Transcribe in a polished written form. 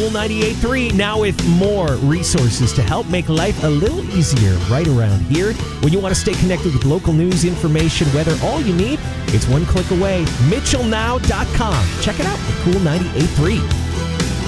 Cool 98.3, now with more resources to help make life a little easier right around here. When you want to stay connected with local news, information, weather, all you need, it's one click away. MitchellNow.com. Check it out at Cool 98.3.